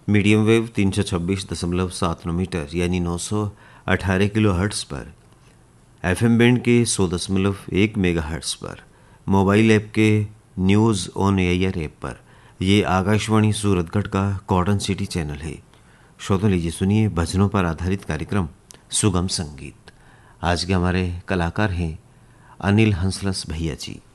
Medium wave 326.79 metre यानी 918 kilo hertz पर, FM band के 100.1 मेगा हर्ट्स पर, मोबाइल ऐप के न्यूज़ ऑन एयर ऐप पर। ये आकाशवाणी सूरतगढ़ का कॉटन सिटी चैनल है। श्रोता लीजिए सुनिए भजनों पर आधारित कार्यक्रम सुगम संगीत। आज के हमारे कलाकार हैं अनिल हंसलस भैया जी।